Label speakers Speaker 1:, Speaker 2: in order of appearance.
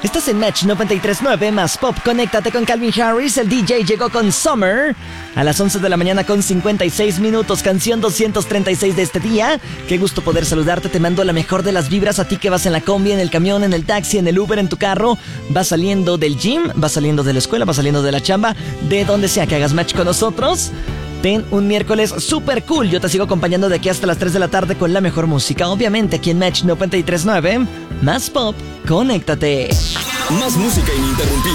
Speaker 1: Estás en Match 93.9 más Pop. Conéctate con Calvin Harris. El DJ llegó con Summer a las 11 de la mañana con 56 minutos. Canción 236 de este día. Qué gusto poder saludarte. Te mando la mejor de las vibras a ti que vas en la combi, en el camión, en el taxi, en el Uber, en tu carro. Vas saliendo del gym, vas saliendo de la escuela, vas saliendo de la chamba, de donde sea que hagas match con nosotros. Ten un miércoles super cool. Yo te sigo acompañando de aquí hasta las 3 de la tarde con la mejor música. Obviamente aquí en Match 93.9 más Pop. Conéctate.
Speaker 2: Más música ininterrumpida.